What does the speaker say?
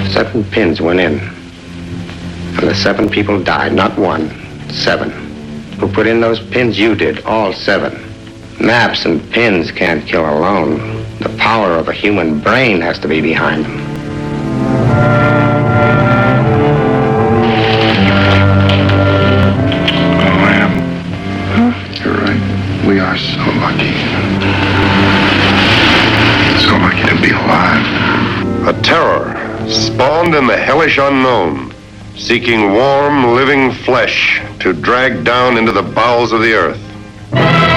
7 pins went in. And the 7 people died. Not 1, 7. Who put in those pins? You did. All 7. Maps and pins can't kill alone. The power of a human brain has to be behind them. You're right. We are so lucky. So lucky to be alive. A terror spawned in the hellish unknown, seeking warm, living flesh to drag down into the bowels of the earth.